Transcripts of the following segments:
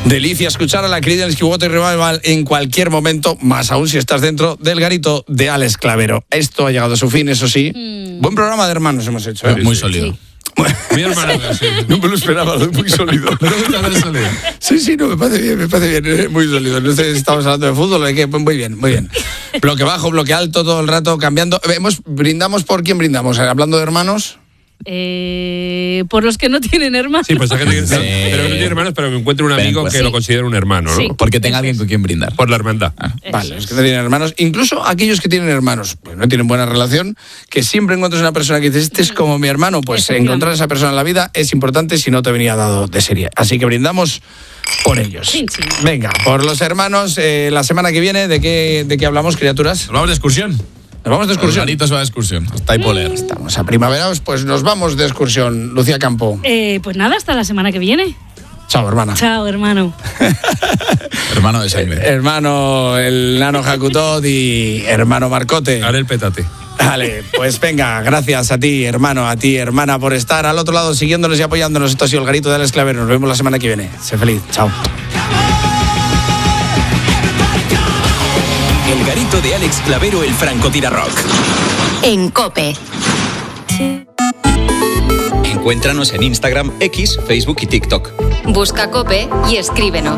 Delicia escuchar a la Creedence Clearwater Revival en cualquier momento, más aún si estás dentro del garito de Alex Clavero. Esto ha llegado a su fin, eso sí. Buen programa de hermanos hemos hecho. Muy sólido. Sí. Mi hermana, sí. No me lo esperaba, muy sólido. Sí, no, me parece bien, muy sólido. No sé si estamos hablando de fútbol, muy bien. Bloque bajo, bloque alto, todo el rato cambiando. ¿Brindamos por quién brindamos? Hablando de hermanos. Por los que no tienen hermanos. Sí, pues hay gente que pero no tiene hermanos, pero que encuentre un amigo que lo considere un hermano, ¿no? Sí. Porque tenga alguien con quien brindar. Por la hermandad. Vale, los que no tienen hermanos, incluso aquellos que tienen hermanos, pues no tienen buena relación, que siempre encuentres una persona que dices, este es como mi hermano, pues encontrar a esa persona en la vida es importante si no te venía dado de serie. Así que brindamos por ellos. Sí. Venga, por los hermanos, la semana que viene, ¿de qué hablamos, criaturas? Nos vamos de excursión. Nos vamos de excursión. Los garitos van de excursión. Hasta Hipoler. Estamos a primavera, pues nos vamos de excursión. Lucía Campo. Pues nada, hasta la semana que viene. Chao, hermana. Chao, hermano. Hermano de sangre. Hermano, el nano Jacutot y hermano Marcote. Haré el petate. Vale, pues venga, gracias a ti, hermano, a ti, hermana, por estar al otro lado siguiéndonos y apoyándonos. Esto ha sido el garito de Alex Clavero. Nos vemos la semana que viene. Sé feliz. Chao. El garito de Alex Clavero, el Francotira Rock. En COPE. Encuéntranos en Instagram, X, Facebook y TikTok. Busca COPE y escríbenos.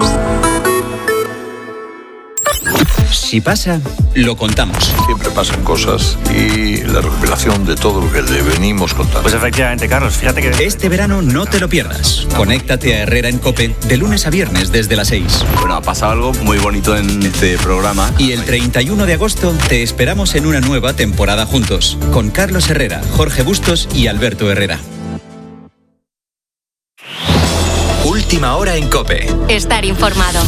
Si pasa, lo contamos. Siempre pasan cosas y la recopilación de todo lo que le venimos contando. Pues efectivamente, Carlos, fíjate que... Este verano no te lo pierdas. Conéctate a Herrera en COPE de lunes a viernes desde las 6. Bueno, ha pasado algo muy bonito en este programa. Y el 31 de agosto te esperamos en una nueva temporada juntos, con Carlos Herrera, Jorge Bustos y Alberto Herrera. Última hora en COPE. Estar informado.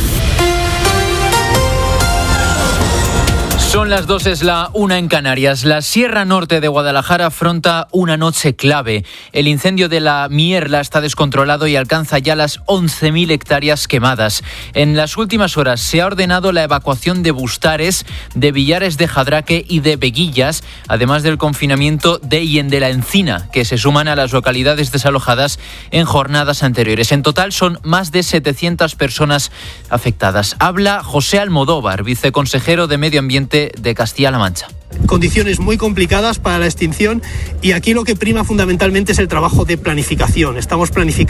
Son las 2, es la 1 en Canarias. La Sierra Norte de Guadalajara afronta una noche clave. El incendio de la Mierla está descontrolado y alcanza ya las 11.000 hectáreas quemadas. En las últimas horas se ha ordenado la evacuación de Bustares, de Villares de Jadraque y de Veguillas, además del confinamiento de Hien de la Encina, que se suman a las localidades desalojadas en jornadas anteriores. En total son más de 700 personas afectadas. Habla José Almodóvar, viceconsejero de Medio Ambiente de Castilla-La Mancha. Condiciones muy complicadas para la extinción y aquí lo que prima fundamentalmente es el trabajo de planificación. Estamos planificando